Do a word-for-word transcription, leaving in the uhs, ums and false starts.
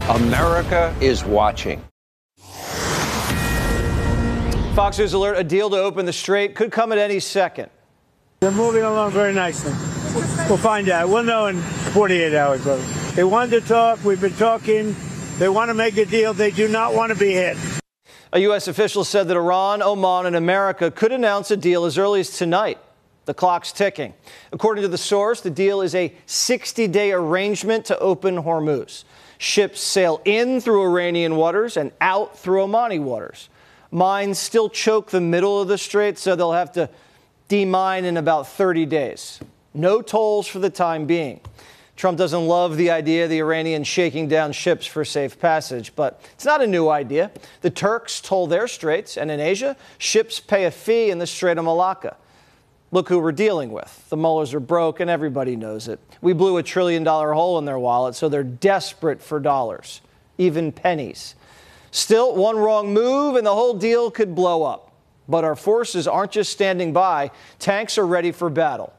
America is watching. Fox News alert, a deal to open the strait could come at any second. They're moving along very nicely. We'll find out. We'll know in forty-eight hours, brother. They wanted to talk. We've been talking. They want to make a deal. They do not want to be hit. A U S official said that Iran, Oman, and America could announce a deal as early as tonight. The clock's ticking. According to the source, the deal is a sixty-day arrangement to open Hormuz. Ships sail in through Iranian waters and out through Omani waters. Mines still choke the middle of the strait, so they'll have to demine in about thirty days. No tolls for the time being. Trump doesn't love the idea of the Iranians shaking down ships for safe passage, but it's not a new idea. The Turks toll their straits, and in Asia, ships pay a fee in the Strait of Malacca. Look who we're dealing with. The mullahs are broke, and everybody knows it. We blew a trillion dollar hole in their wallet, so they're desperate for dollars, even pennies. Still, one wrong move, and the whole deal could blow up. But our forces aren't just standing by. Tanks are ready for battle.